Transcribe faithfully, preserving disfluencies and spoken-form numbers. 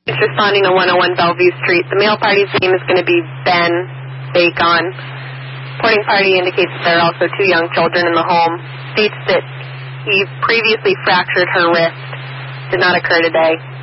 It's responding to one oh one Bellevue Street. The male party's name is going to be Ben Bacon. Reporting party indicates that there are also two young children in the home. States that he previously fractured her wrist. Did not occur today.